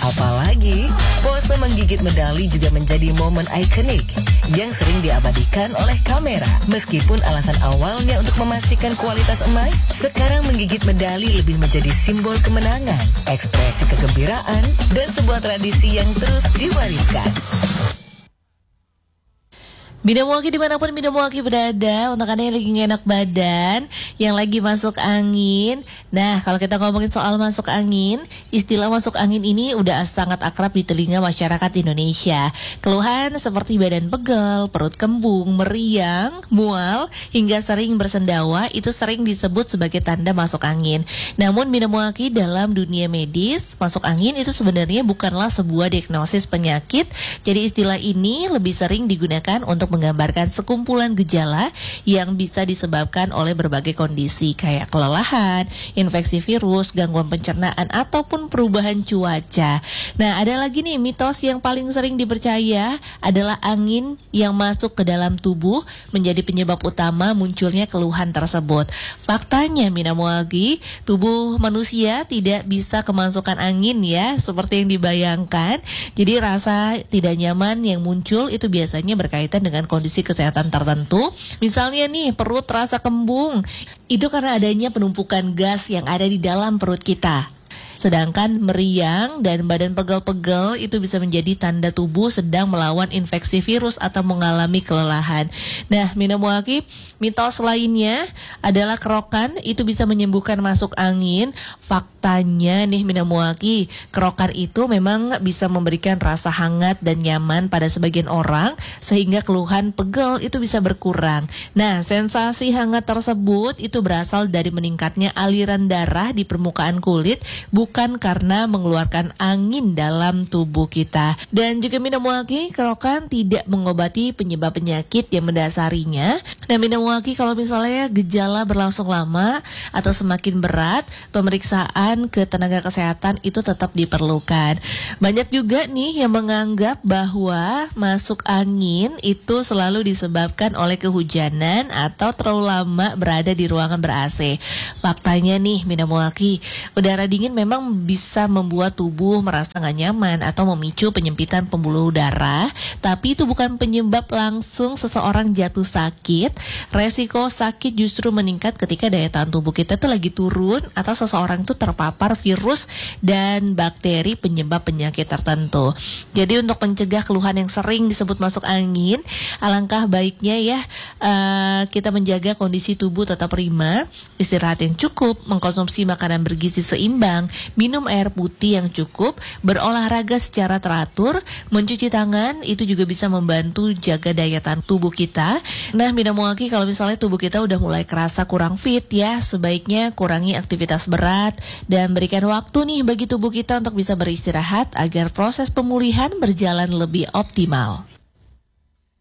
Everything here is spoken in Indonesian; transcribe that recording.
Apalagi, pose menggigit medali juga menjadi momen ikonik yang sering diabadikan oleh kamera. Meskipun alasan awalnya untuk memastikan kualitas emas, sekarang menggigit medali lebih menjadi simbol kemenangan, ekspresi kegembiraan, dan sebuah tradisi yang terus diwariskan. Bidamwalki dimanapun Bidamwalki berada, untuk Anda yang lagi gak enak badan, yang lagi masuk angin. Nah, kalau kita ngomongin soal masuk angin, istilah masuk angin ini udah sangat akrab di telinga masyarakat Indonesia. Keluhan seperti badan pegel, perut kembung, meriang, mual, hingga sering bersendawa itu sering disebut sebagai tanda masuk angin. Namun Bidamwalki, dalam dunia medis, masuk angin itu sebenarnya bukanlah sebuah diagnosis penyakit. Jadi istilah ini lebih sering digunakan untuk menggambarkan sekumpulan gejala yang bisa disebabkan oleh berbagai kondisi kayak kelelahan, infeksi virus, gangguan pencernaan, ataupun perubahan cuaca. Nah, ada lagi nih mitos yang paling sering dipercaya adalah angin yang masuk ke dalam tubuh menjadi penyebab utama munculnya keluhan tersebut. Faktanya Bidamwalki, tubuh manusia tidak bisa kemasukan angin ya, seperti yang dibayangkan. Jadi rasa tidak nyaman yang muncul itu biasanya berkaitan dengan kondisi kesehatan tertentu. Misalnya nih, perut terasa kembung. Itu karena adanya penumpukan gas yang ada di dalam perut kita. Sedangkan meriang dan badan pegel-pegel itu bisa menjadi tanda tubuh sedang melawan infeksi virus atau mengalami kelelahan. Nah, Bidamwalki, mitos lainnya adalah kerokan itu bisa menyembuhkan masuk angin. Faktanya nih Bidamwalki, kerokan itu memang bisa memberikan rasa hangat dan nyaman pada sebagian orang sehingga keluhan pegel itu bisa berkurang. Nah, sensasi hangat tersebut itu berasal dari meningkatnya aliran darah di permukaan kulit, bukan karena mengeluarkan angin dalam tubuh kita. Dan juga Bidamwalki, kerokan tidak mengobati penyebab penyakit yang mendasarinya. Dan Bidamwalki, kalau misalnya gejala berlangsung lama atau semakin berat, pemeriksaan ke tenaga kesehatan itu tetap diperlukan. Banyak juga nih yang menganggap bahwa masuk angin itu selalu disebabkan oleh kehujanan atau terlalu lama berada di ruangan ber-AC. Faktanya nih Bidamwalki, udara dingin memang bisa membuat tubuh merasa gak nyaman atau memicu penyempitan pembuluh darah, tapi itu bukan penyebab langsung seseorang jatuh sakit. Resiko sakit justru meningkat ketika daya tahan tubuh kita tuh lagi turun atau seseorang itu terpapar virus dan bakteri penyebab penyakit tertentu. Jadi untuk mencegah keluhan yang sering disebut masuk angin, alangkah baiknya ya kita menjaga kondisi tubuh tetap prima, istirahat yang cukup, mengkonsumsi makanan bergizi seimbang, minum air putih yang cukup, berolahraga secara teratur, mencuci tangan itu juga bisa membantu jaga daya tahan tubuh kita. Nah, Bidamwalki, kalau misalnya tubuh kita udah mulai kerasa kurang fit ya, sebaiknya kurangi aktivitas berat dan berikan waktu nih bagi tubuh kita untuk bisa beristirahat agar proses pemulihan berjalan lebih optimal.